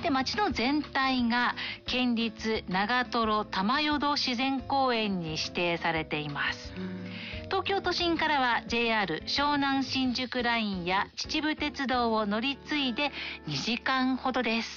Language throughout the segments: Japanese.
で町の全体が県立長瀞玉淀自然公園に指定されています。東京都心からは JR 湘南新宿ラインや秩父鉄道を乗り継いで2時間ほどです。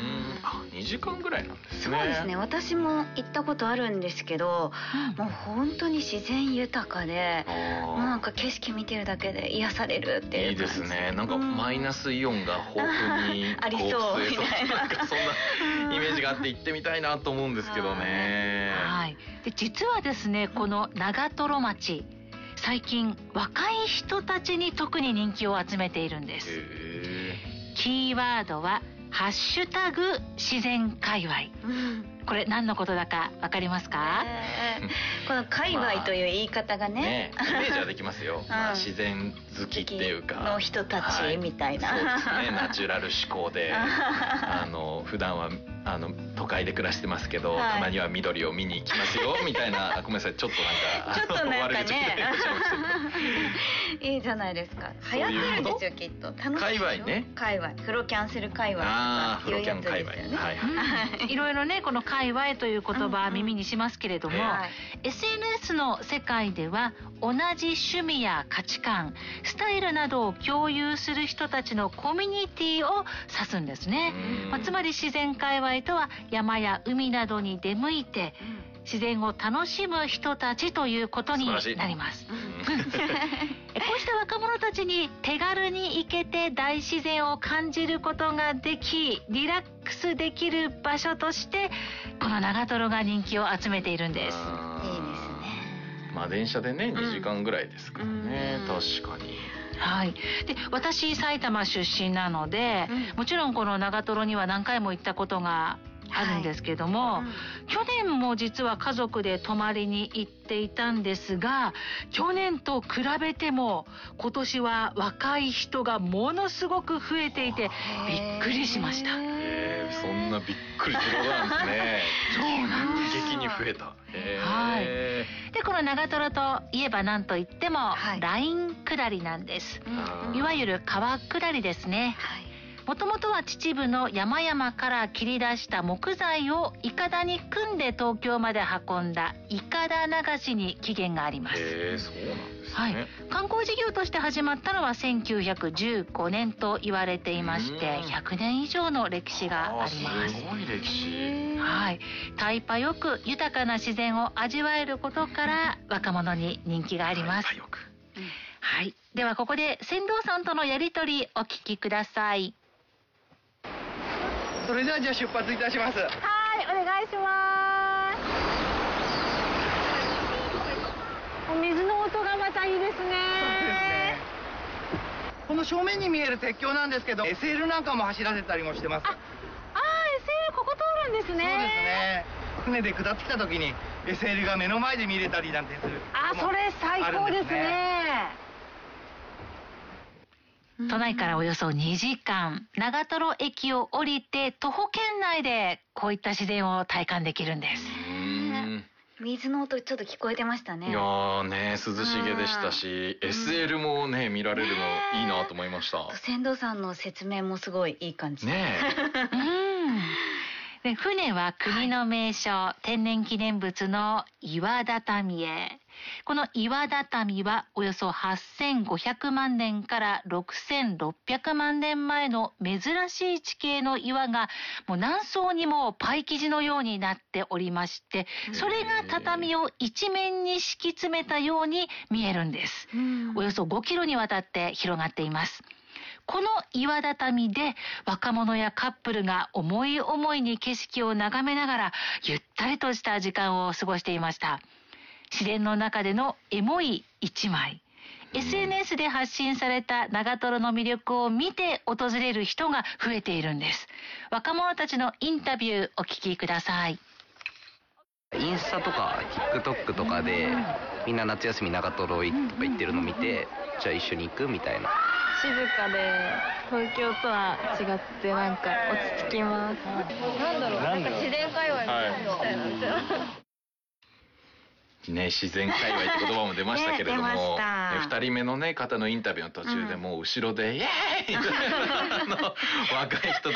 2時間ぐらいなんですね。 そうですね。私も行ったことあるんですけど、もう本当に自然豊かで、もうなんか景色見てるだけで癒されるっていう感じ。 いいですね。なんかマイナスイオンが豊富にありそうみたいな、 なんかそんなイメージがあって行ってみたいなと思うんですけどね。 はい。で実はですね、この長瀞町、最近若い人たちに特に人気を集めているんです。キーワードはハッシュタグ自然界隈。これ何のことだかわかりますか？ この界隈という言い方がね、 イメージはできますよ。自然好きっていうかの人たちみたいな、 そうですね。ナチュラル思考で普段は都会で暮らしてますけど、たまには緑を見に行きますよみたいな。ごめんなさい、ちょっとなんかねいいじゃないですか。流行ってるんですよ、きっと。楽しい。界隈ね。界隈、フロキャンセル界隈とかいうやつですよね。 いろいろね、この界隈という言葉耳にしますけれども、SNS の世界では同じ趣味や価値観、スタイルなどを共有する人たちのコミュニティを指すんですね。つまり自然界隈とは山や海などに出向いて自然を楽しむ人たちということになります。こうした若者たちに手軽に行けて大自然を感じることができ、リラックスできる場所としてこの長瀞が人気を集めているんです。いいですね。 まあ電車でね2時間ぐらいですからね。確かに。 はい。で、私埼玉出身なので、もちろんこの長瀞には何回も行ったことがあるんですけども、去年も実は家族で泊まりに行っていたんですが、去年と比べても今年は若い人がものすごく増えていてびっくりしました。 そんなびっくりすることなんですね。 そうなんです。 劇に増えた。 はい。で、この長瀞といえば何といってもライン下りなんです。いわゆる川下りですね。もともとは秩父の山々から切り出した木材をいかだに組んで東京まで運んだいかだ流しに起源があります。 そうなんですね。 観光事業として始まったのは1915年と言われていまして、100年以上の歴史があります。 すごい歴史。 はい。タイパよく豊かな自然を味わえることから若者に人気があります。はい。ではここで船頭さんとのやりとりお聞きください。 それではじゃあ出発いたします。 はい、お願いします。水の音がまたいいですね。 そうですね。この正面に見える鉄橋なんですけど、SL なんかも走らせたりもしてます。 SL ここ通るんですね。 そうですね。船で下ってきた時に SL が目の前で見れたりなんてする。 それ最高ですね。 都内からおよそ2時間、長瀞駅を降りて徒歩圏内でこういった自然を体感できるんです。 水の音ちょっと聞こえてましたね。 いやーね、涼しげでしたし、SL もね見られるのいいなと思いました。 船頭さんの説明もすごいいい感じね。 で、船は国の名所、天然記念物の岩畳へ。この岩畳はおよそ8500万年から6600万年前の珍しい地形の岩がもう何層にもパイ生地のようになっておりまして、それが畳を一面に敷き詰めたように見えるんです。およそ5キロにわたって広がっています。この岩畳で若者やカップルが思い思いに景色を眺めながらゆったりとした時間を過ごしていました。自然の中でのエモい一枚。SNS で発信された長瀞の魅力を見て訪れる人が増えているんです。若者たちのインタビューお聞きください。 インスタとか TikTok とかでみんな夏休み長瀞とか行ってるの見て、じゃあ一緒に行くみたいな。 静かで東京とは違ってなんか落ち着きます。なんだろう、なんか自然界隈みたいなね、自然界隈って言葉も出ましたけれども、2人目のね方のインタビューの途中でもう後ろでイエーイ若い人